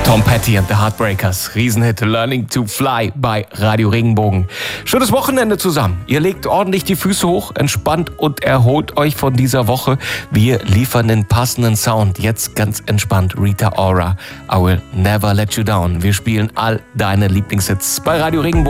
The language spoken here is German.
Tom Petty and the Heartbreakers. Riesenhit Learning to Fly bei Radio Regenbogen. Schönes Wochenende zusammen. Ihr legt ordentlich die Füße hoch, entspannt und erholt euch von dieser Woche. Wir liefern den passenden Sound. Jetzt ganz entspannt. Rita Ora, I Will Never Let You Down. Wir spielen all deine Lieblingshits bei Radio Regenbogen.